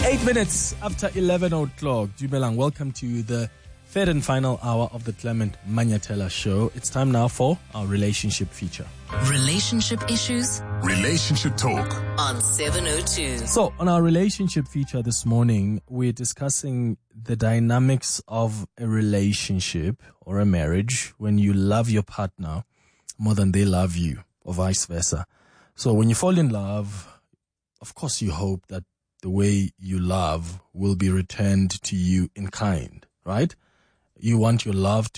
8 minutes after 11 o'clock. Dumelang, welcome to the third and final hour of the Clement Manyatela show. It's time now for our relationship feature. Relationship issues. Relationship talk. On 702. So, on our relationship feature this morning, we're discussing the dynamics of a relationship or a marriage when you love your partner more than they love you, or vice versa. So, when you fall in love, of course you hope that the way you love will be returned to you in kind, right? You want your love